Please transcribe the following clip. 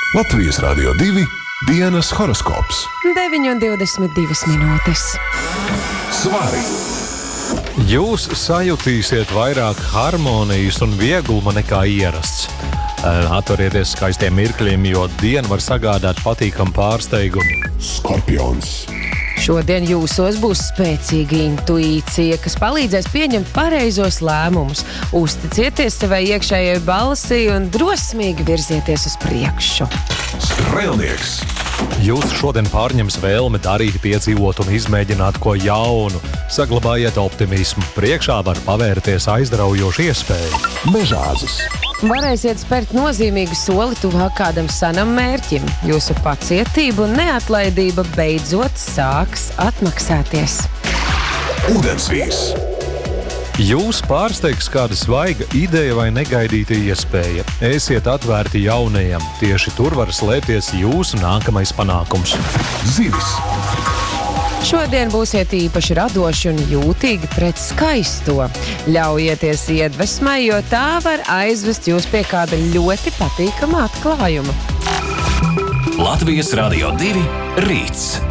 Latvijas Radio 2 dienas horoskops. 9:22 minūtes. Svari! Jūs sajutīsiet vairāk harmonijas un viegluma nekā ierasts. Atturieties skaistiem mirkļiem, jo diena var sagādāt patīkamu pārsteigumu. Skorpions! Šodien jūsos būs spēcīga intuīcija, kas palīdzēs pieņemt pareizos lēmumus. Uzticieties savai iekšējai balsī un drosmīgi virzieties uz priekšu. Strēlnieks! Jūs šodien pārņems vēlme darīt, piedzīvot un izmēģināt ko jaunu. Saglabājiet optimismu. Priekšā var pavērties aizraujoša iespēja. Mežāzis! Varēsiet spērt nozīmīgu soli tuvāk kādam sanam mērķim. Jūsu pacietība un neatlaidība beidzot sāks atmaksāties. Ūdensvīrs! Jūs pārsteigs kāda svaiga ideja vai negaidīta iespēja. Esiet atvērti jaunajam. Tieši tur var slēpties jūsu nākamais panākums. Zivis! Šodien būsiet īpaši radoši un jūtīgi pret skaisto. Ļaujieties iedvesmai, jo tā var aizvest jūs pie kāda ļoti patīkama atklājuma. Latvijas Radio 2 rīts.